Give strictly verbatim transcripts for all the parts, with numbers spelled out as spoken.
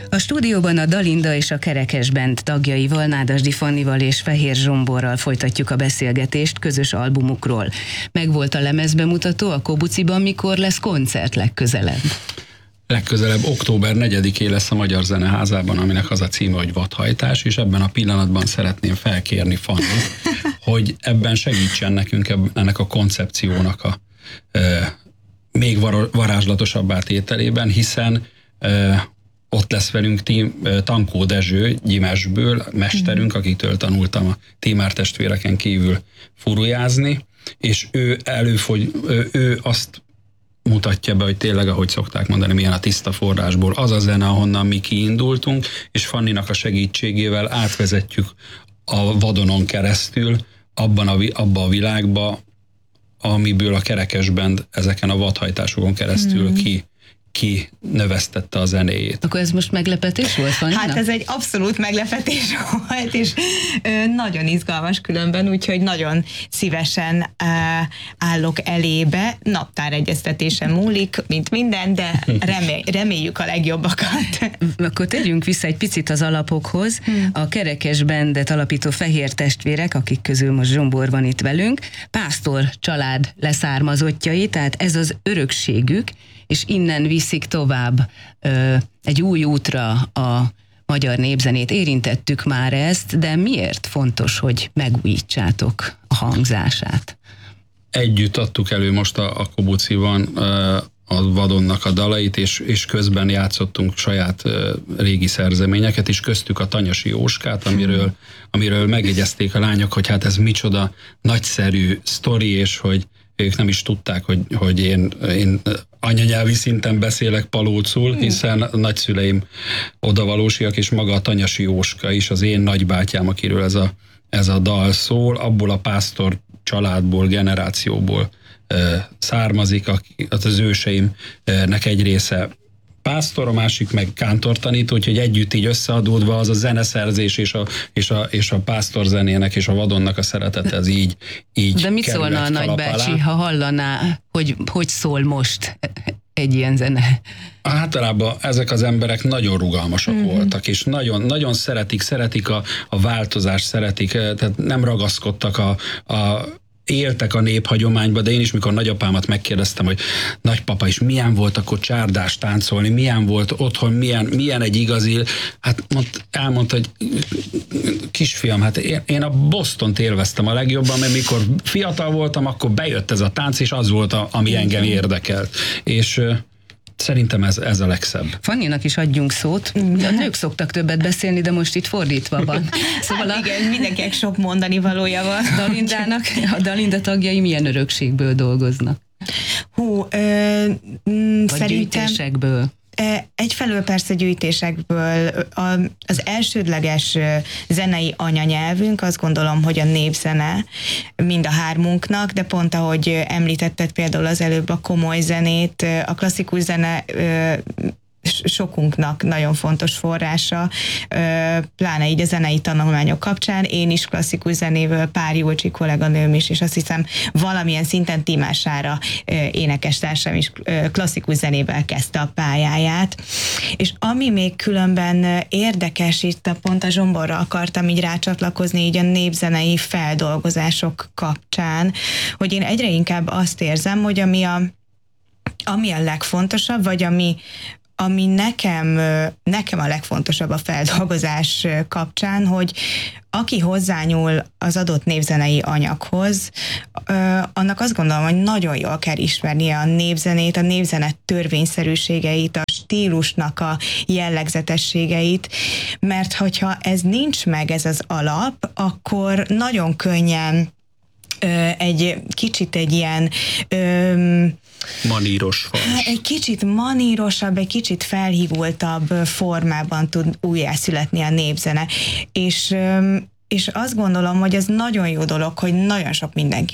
A stúdióban a Dalinda és a Kerekes Band tagjaival, Nádasdy Fannival és Fehér Zsomborral folytatjuk a beszélgetést közös albumukról. Megvolt a lemezbemutató a Kobuciban, mikor lesz koncert legközelebb? Legközelebb október negyedikén lesz a Magyar Zeneházában, aminek az a címe, hogy Vadhajtás, és ebben a pillanatban szeretném felkérni Fannit, hogy ebben segítsen nekünk ennek a koncepciónak a e, még varázslatosabb átételében, hiszen e, ott lesz velünk tím, Tankó Dezső Gyimesből, mesterünk, akitől tanultam a Tímár testvéreken kívül furujázni, és ő előfogy, ő azt mutatja be, hogy tényleg, ahogy szokták mondani, milyen a tiszta forrásból az a zene, ahonnan mi kiindultunk, és Fanninak a segítségével átvezetjük a Vadonon keresztül abban a, abba a világba, amiből a Kerekes Band ezeken a vadhajtásokon keresztül mm. ki ki növesztette a zenéjét. Akkor ez most meglepetés volt, Fanninak? Hát ez egy abszolút meglepetés volt, és ö, nagyon izgalmas különben, úgyhogy nagyon szívesen ö, állok elébe. Naptáregyeztetésen múlik, mint minden, de remély, reméljük a legjobbakat. Akkor tegyünk vissza egy picit az alapokhoz. Hmm. A Kerekes Bandet alapító fehér testvérek, akik közül most Zsombor van itt velünk, pásztor család leszármazottjai, tehát ez az örökségük, és innen viszik tovább ö, egy új útra a magyar népzenét. Érintettük már ezt, de miért fontos, hogy megújítsátok a hangzását? Együtt adtuk elő most a, a Kobuciban ö, a Vadonnak a dalait, és, és közben játszottunk saját ö, régi szerzeményeket, és köztük a Tanyasi Jóskát, amiről, amiről megjegyezték a lányok, hogy hát ez micsoda nagyszerű sztori, és hogy ők nem is tudták, hogy, hogy én, én anyanyelvi szinten beszélek palócul, hiszen a nagyszüleim odavalósiak, és maga a Tanyasi Jóska is, az én nagybátyám, akiről ez a, ez a dal szól, abból a pásztor családból, generációból e, származik, aki, az őseimnek egy része pásztor, a másik meg kántortanító, úgyhogy együtt így összeadódva az a zeneszerzés és a, és a, és a pásztor zenének és a Vadonnak a szeretete, ez így, így De mit szólna a nagybácsi, ha hallaná, hogy hogy szól most egy ilyen zene? Általában ezek az emberek nagyon rugalmasak mm-hmm. voltak, és nagyon, nagyon szeretik, szeretik a, a változást, szeretik, tehát nem ragaszkodtak a, a éltek a néphagyományba, de én is, mikor nagyapámat megkérdeztem, hogy nagypapa is milyen volt akkor csárdást táncolni, milyen volt otthon, milyen, milyen egy igazi, hát mond, elmondta, hogy kisfiam, hát én, én a Bostont élveztem a legjobban, mert mikor fiatal voltam, akkor bejött ez a tánc, és az volt, a, ami engem érdekelt. És szerintem ez, ez a legszebb. Fanninak is adjunk szót. A nők szoktak többet beszélni, de most itt fordítva van. Szóval hát igen, mindenkinek sok mondani valója van. Dalindának, a Dalinda tagjai milyen örökségből dolgoznak? Hú, ö, m, Vagy szerintem... gyűjtésekből? Egyfelől persze gyűjtésekből. Az elsődleges zenei anyanyelvünk, azt gondolom, hogy a népzene mind a hármunknak, de pont ahogy említetted például az előbb a komoly zenét, a klasszikus zene sokunknak nagyon fontos forrása, pláne így a zenei tanulmányok kapcsán. Én is klasszikus zenével, Pár Júlcsi kolléganőm is, és azt hiszem valamilyen szinten Timására énekestársam is klasszikus zenével kezdte a pályáját. És ami még különben érdekes, itt a pont a Zsomborra akartam így rácsatlakozni így a népzenei feldolgozások kapcsán, hogy én egyre inkább azt érzem, hogy ami a, ami a legfontosabb, vagy ami ami nekem, nekem a legfontosabb a feldolgozás kapcsán, hogy aki hozzányúl az adott népzenei anyaghoz, annak azt gondolom, hogy nagyon jól kell ismernie a népzenét, a népzene törvényszerűségeit, a stílusnak a jellegzetességeit, mert hogyha ez nincs meg, ez az alap, akkor nagyon könnyen egy kicsit egy ilyen öm, maníros fals. Egy kicsit manírosabb, egy kicsit felhígultabb formában tud újjászületni a népzene. És, és azt gondolom, hogy ez nagyon jó dolog, hogy nagyon sok mindenkinek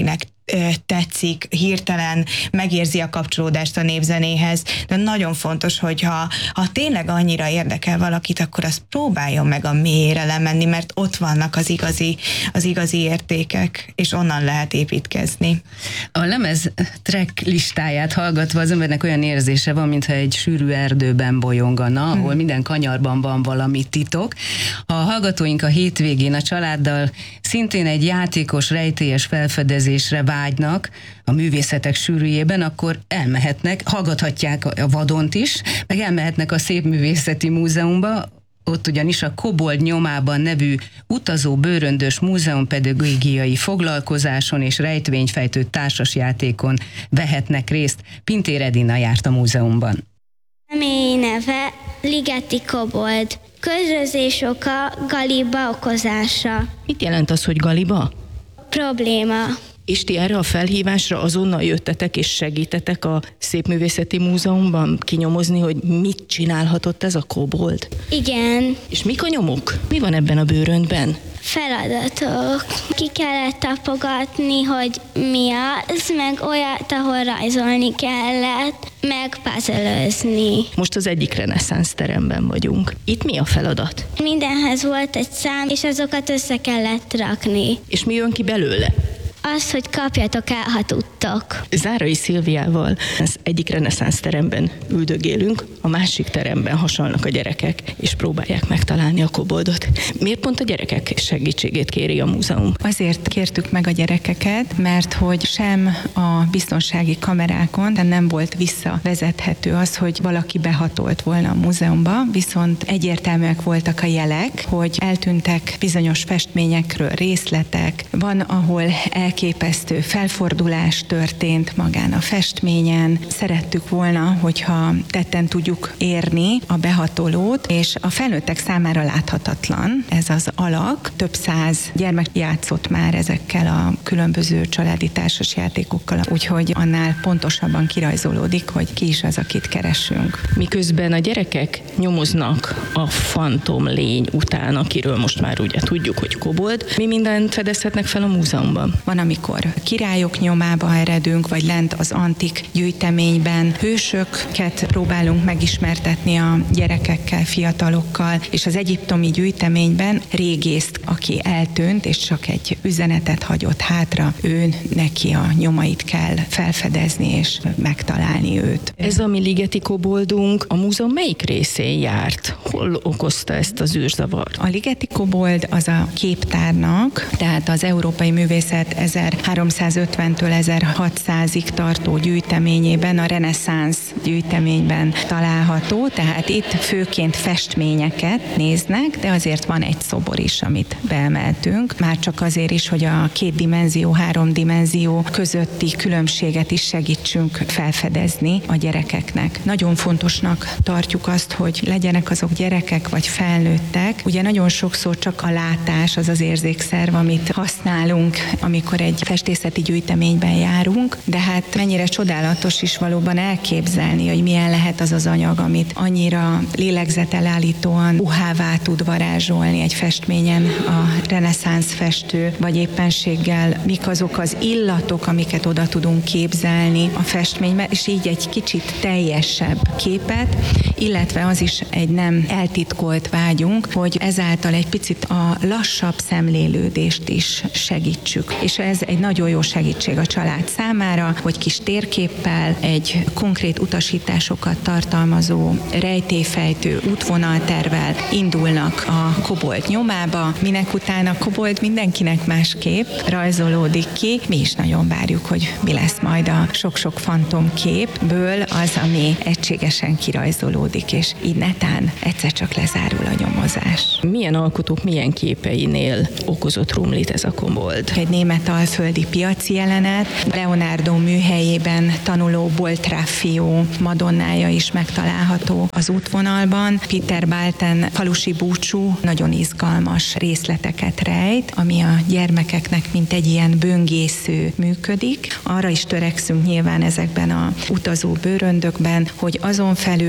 tetszik, hirtelen megérzi a kapcsolódást a népzenéhez, de nagyon fontos, hogy ha, ha tényleg annyira érdekel valakit, akkor azt próbáljon meg a mélyére lemenni, mert ott vannak az igazi, az igazi értékek, és onnan lehet építkezni. A lemez track listáját hallgatva az embernek olyan érzése van, mintha egy sűrű erdőben bolyongana, ahol hmm. minden kanyarban van valami titok. Ha a hallgatóink a hétvégén a családdal szintén egy játékos, rejtélyes felfedezésre vágynak a művészetek sűrűjében, akkor elmehetnek, hallgathatják a Vadont is, meg elmehetnek a Szépművészeti Múzeumba, ott ugyanis a Kobold nyomában nevű utazó bőröndös múzeumpedagógiai foglalkozáson és rejtvényfejtő társasjátékon vehetnek részt. Pintér Edina járt a múzeumban. Személyi neve Ligeti Kobold. Közözés oka galiba okozása. Mit jelent az, hogy galiba? Probléma. És ti erre a felhívásra azonnal jöttetek és segítetek a Szépművészeti Múzeumban kinyomozni, hogy mit csinálhatott ez a kobold? Igen. És mik a nyomok? Mi van ebben a bőröndben? Feladatok. Ki kellett tapogatni, hogy mi az, meg olyat, ahol rajzolni kellett, meg puzzle-özni. Most az egyik reneszánsz teremben vagyunk. Itt mi a feladat? Mindenhez volt egy szám, és azokat össze kellett rakni. És mi jön ki belőle? Az, hogy kapjatok el, ha tudtok. Zárai Szilviával az egyik reneszánsz teremben üldögélünk, a másik teremben hasalnak a gyerekek, és próbálják megtalálni a koboldot. Miért pont a gyerekek segítségét kéri a múzeum? Azért kértük meg a gyerekeket, mert hogy sem a biztonsági kamerákon nem volt visszavezethető az, hogy valaki behatolt volna a múzeumba, viszont egyértelműek voltak a jelek, hogy eltűntek bizonyos festményekről részletek, van, ahol el elképesztő felfordulás történt magán a festményen. Szerettük volna, hogyha tetten tudjuk érni a behatolót, és a felnőttek számára láthatatlan ez az alak. Több száz gyermek játszott már ezekkel a különböző családi társasjátékokkal, úgyhogy annál pontosabban kirajzolódik, hogy ki is az, akit keresünk. Miközben a gyerekek nyomoznak a fantom lény után, akiről most már ugye tudjuk, hogy kobold, mi mindent fedezhetnek fel a múzeumban? Van, amikor királyok nyomába eredünk, vagy lent az antik gyűjteményben hősöket próbálunk megismertetni a gyerekekkel, fiatalokkal, és az egyiptomi gyűjteményben régészt, aki eltűnt, és csak egy üzenetet hagyott hátra, ő neki a nyomait kell felfedezni, és megtalálni őt. Ez a mi ligeti koboldunk a múzeum melyik részén járt? Hol okozta ezt az űrzavart? A ligeti kobold az a képtárnak, tehát az európai művészet ezerháromszázötventől ezerhatszázig tartó gyűjteményében, a reneszánsz gyűjteményben található, tehát itt főként festményeket néznek, de azért van egy szobor is, amit beemeltünk, már csak azért is, hogy a két dimenzió, három dimenzió közötti különbséget is segítsünk felfedezni a gyerekeknek. Nagyon fontosnak tartjuk azt, hogy legyenek azok gyerekek vagy felnőttek. Ugye nagyon sokszor csak a látás az az érzékszerv, amit használunk, amikor egy festészeti gyűjteményben járunk, de hát mennyire csodálatos is valóban elképzelni, hogy milyen lehet az az anyag, amit annyira lélegzetelállítóan uhává tud varázsolni egy festményen a reneszánsz festő, vagy éppenséggel mik azok az illatok, amiket oda tudunk képzelni a festménybe, és így egy kicsit teljesebb képet, illetve az is egy nem eltitkolt vágyunk, hogy ezáltal egy picit a lassabb szemlélődést is segítsük. És ez egy nagyon jó segítség a család számára, hogy kis térképpel egy konkrét utasításokat tartalmazó rejtélyfejtő útvonaltervvel indulnak a kobold nyomába, minek után a kobold mindenkinek másképp rajzolódik ki. Mi is nagyon várjuk, hogy mi lesz majd a sok-sok fantomképből az, ami egységesen kirajzolódik, és így netán egyszer csak lezárul a nyomozás. Milyen alkotók, milyen képeinél okozott rumlit ez a kobold? Egy német alföldi piaci jelenet, Leonardo műhelyében tanuló Boltraffio Madonnája is megtalálható az útvonalban. Peter Balten falusi búcsú nagyon izgalmas részleteket rejt, ami a gyermekeknek mint egy ilyen böngésző működik. Arra is törekszünk nyilván ezekben a utazó bőröndökben, hogy azon felül, hogy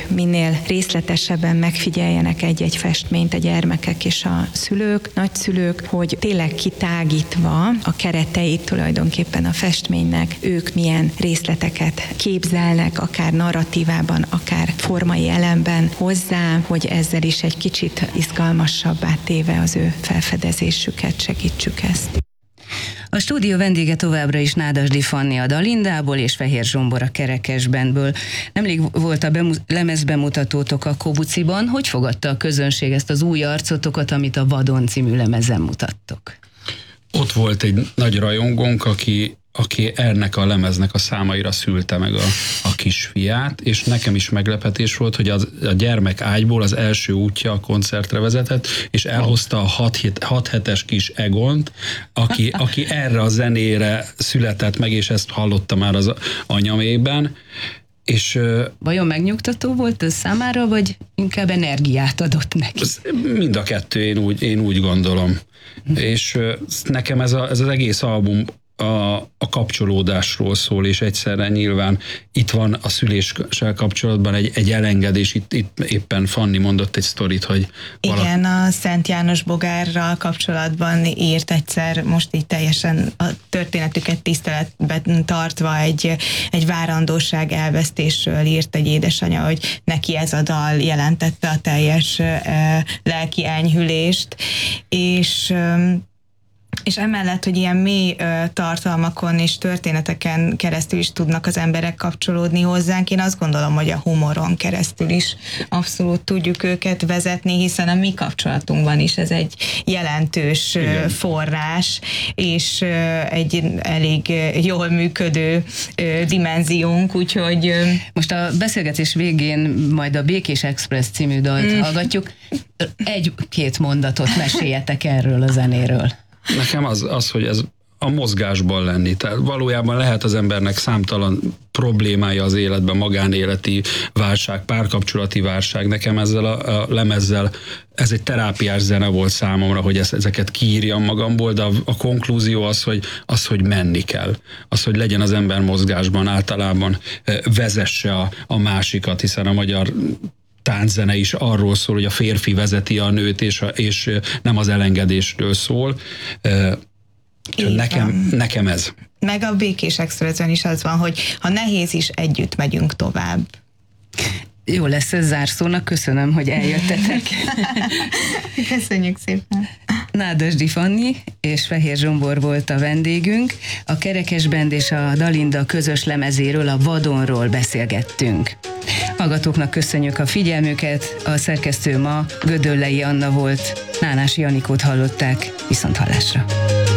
minél részletesebben megfigyeljenek egy-egy festményt a gyermekek és a szülők, nagyszülők, hogy tényleg kitágítva a kereteit tulajdonképpen a festménynek, ők milyen részleteket képzelnek, akár narratívában, akár formai elemben hozzá, hogy ezzel is egy kicsit izgalmasabbá téve az ő felfedezésüket segítsük ezt. A stúdió vendége továbbra is Nádasdy Fanni a Dalindából és Fehér Zsombor a Kerekesbandből. Nemrég volt a bemu- lemezbemutatótok a Kobuciban. Hogy fogadta a közönség ezt az új arcotokat, amit a Vadon című lemezen mutattok? Ott volt egy nagy rajongónk, aki aki ennek a lemeznek a számaira szülte meg a, a kisfiát, és nekem is meglepetés volt, hogy az, a gyermek ágyból az első útja a koncertre vezetett, és elhozta a hat hetes kis Egont, aki, aki erre a zenére született meg, és ezt hallotta már az anyamében. És, vajon megnyugtató volt ez számára, vagy inkább energiát adott neki? Mind a kettő, én úgy, én úgy gondolom. Hm. És nekem ez, a, ez az egész album A, a kapcsolódásról szól, és egyszerre nyilván itt van a szüléssel kapcsolatban egy, egy elengedés, itt, itt éppen Fanni mondott egy sztorit, hogy valaki... Igen, a Szent János Bogárral kapcsolatban írt egyszer, most így teljesen a történetüket tiszteletben tartva egy, egy várandóság elvesztésről írt egy édesanyja, hogy neki ez a dal jelentette a teljes e, lelki enyhülést, és És emellett, hogy ilyen mély ö, tartalmakon és történeteken keresztül is tudnak az emberek kapcsolódni hozzánk, én azt gondolom, hogy a humoron keresztül is abszolút tudjuk őket vezetni, hiszen a mi kapcsolatunkban is ez egy jelentős ö, forrás, és ö, egy elég jól működő ö, dimenziónk, úgyhogy... Ö... Most a beszélgetés végén majd a Békés Express című dalt mm. hallgatjuk. Egy-két mondatot meséljetek erről a zenéről. Nekem az, az, hogy ez a mozgásban lenni. Tehát valójában lehet az embernek számtalan problémája az életben, magánéleti válság, párkapcsolati válság. Nekem ezzel a, a lemezzel, ez egy terápiás zene volt számomra, hogy ezt, ezeket kiírjam magamból, de a, a konklúzió az hogy, az, hogy menni kell. Az, hogy legyen az ember mozgásban, általában vezesse a, a másikat, hiszen a magyar tánczene is arról szól, hogy a férfi vezeti a nőt, és, a, és nem az elengedésről szól. Nekem, nekem ez. Meg a Békés Expressben is az van, hogy ha nehéz is, együtt megyünk tovább. Jó lesz ez zárszónak, köszönöm, hogy eljöttetek. Köszönjük szépen. Nádasdy Fanni és Fehér Zsombor volt a vendégünk. A Kerekesband és a Dalinda közös lemezéről, a Vadonról beszélgettünk. Hallgatóknak köszönjük a figyelmüket, a szerkesztő ma Gödöllei Anna volt, Nánási Anikót hallották, viszont hallásra.